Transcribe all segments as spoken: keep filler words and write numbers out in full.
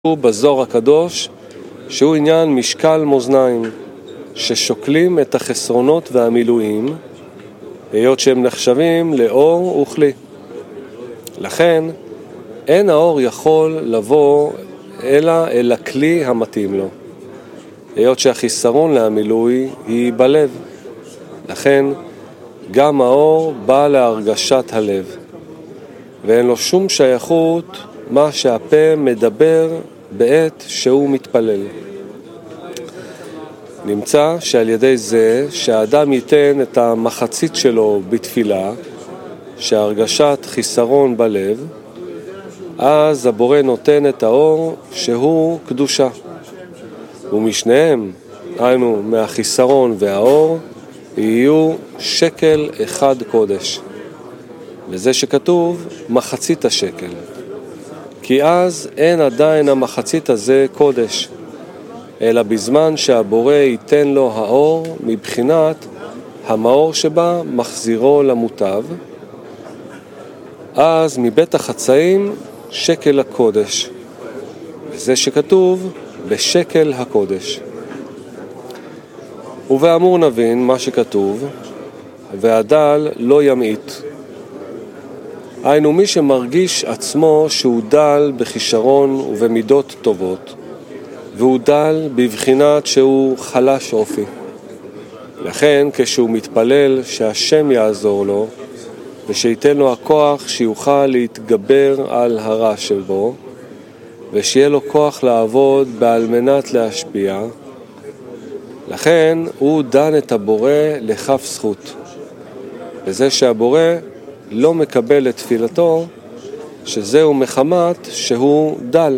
בזוהר הקדוש, שהוא עניין משקל מאזניים, ששוקלים את החסרונות והמילואים, היות שהם נחשבים לאור וכלי. לכן, אין האור יכול לבוא אלא אל הכלי המתאים לו, היות שהחיסרון להמילוי היא בלב. לכן, גם האור בא להרגשת הלב, ואין לו שום שייכות מה שהפה מדבר בעת שהוא מתפלל. נמצא שעל ידי זה שהאדם ייתן את המחצית שלו בתפילה, שהרגשת חיסרון בלב, אז הבורא נותן את האור שהוא קדושה. ומשניהם, היינו מהחיסרון והאור, יהיו שקל אחד קודש. וזה שכתוב מחצית השקל. כי אז אין עדיין המחצית הזה קודש, אלא בזמן שהבורא ייתן לו האור מבחינת המאור שבה מחזירו למוטב, אז מבית החצאים שקל הקודש, וזה שכתוב בשקל הקודש. ובאמור נבין מה שכתוב, והדל לא ימעיט. היינו מי שמרגיש עצמו שהוא דל בכישרון ובמידות טובות, והוא דל בבחינת שהוא חלש אופי. לכן כשהוא מתפלל שהשם יעזור לו, ושייתן לו הכוח שיוכל להתגבר על הרע שבו, ושיהיה לו כוח לעבוד בעל מנת להשפיע, לכן הוא דן את הבורא לכף זכות. וזה שהבורא לא מקבל את תפילתו, שזהו מחמת שהוא דל.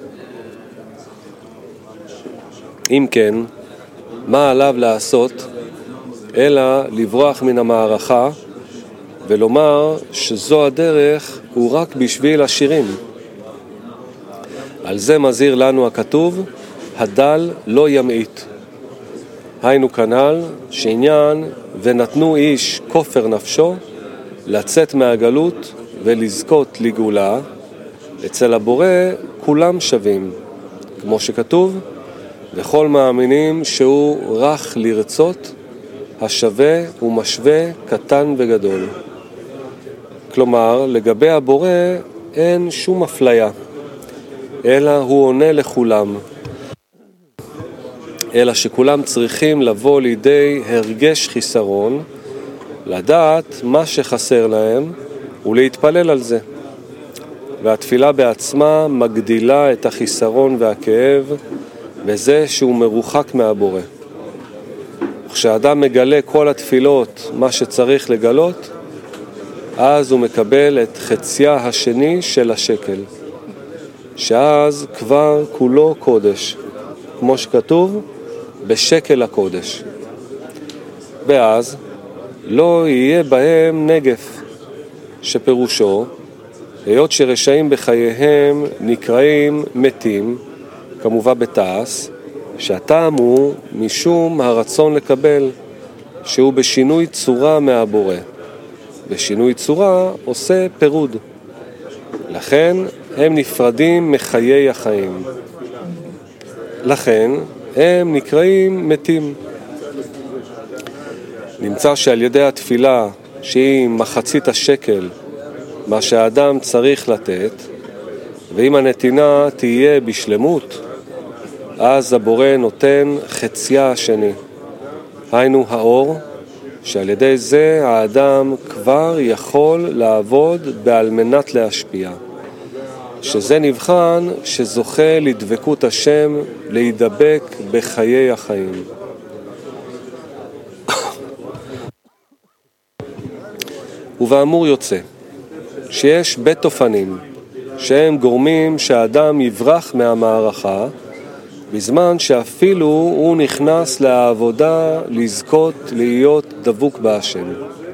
אם כן, מה עליו לעשות, אלא לברוח מן המערכה, ולומר שזו הדרך הוא רק בשביל השירים. על זה מזהיר לנו הכתוב, הדל לא ימעיט. היינו כנ"ל שעניין ונתנו איש כופר נפשו, לצאת מהגלות ולזכות לגאולה, אצל הבורא כולם שווים, כמו שכתוב, וכל מאמינים שהוא רך לרצות, השווה ומשווה קטן וגדול. כלומר, לגבי הבורא אין שום אפליה, אלא הוא עונה לכולם, אלא שכולם צריכים לבוא לידי הרגש חיסרון, לדעת מה שחסר להם ולהתפלל על זה. והתפילה בעצמה מגדילה את החיסרון והכאב בזה שהוא מרוחק מהבורא. כשאדם מגלה כל התפילות מה שצריך לגלות, אז הוא מקבל את חציה השני של השקל, שאז כבר כולו קודש, כמו שכתוב בשקל הקודש. ואז לא יהיה בהם נגף, שפירושו, היות שרשעים בחייהם נקראים מתים, כמובן בתעש, שהטעם הוא משום הרצון לקבל, שהוא בשינוי צורה מהבורא. בשינוי צורה עושה פירוד. לכן הם נפרדים מחיי החיים. לכן הם נקראים מתים. נמצא שעל ידי התפילה, שהיא מחצית השקל, מה שהאדם צריך לתת, ואם הנתינה תהיה בשלמות, אז הבורא נותן חציה השני. היינו האור, שעל ידי זה האדם כבר יכול לעבוד בעל מנת להשפיע. שזה נבחן שזוכה לדבקות השם, להידבק בחיי החיים. ובאמור יוצא שיש בית אופנים שהם גורמים שהאדם יברח מהמערכה, בזמן שאפילו הוא נכנס לעבודה לזכות להיות דבוק בהשם.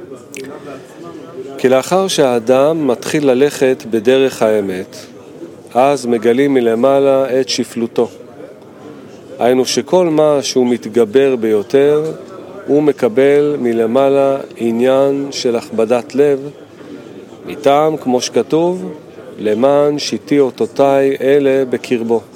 כי לאחר שהאדם מתחיל ללכת בדרך האמת, אז מגלים מלמעלה את שפלותו. היינו שכל מה שהוא מתגבר ביותר, הוא מקבל מלמעלה עניין של הכבדת לב, מטעם כמו שכתוב, למען שיתי אותותיי אלה בקרבו.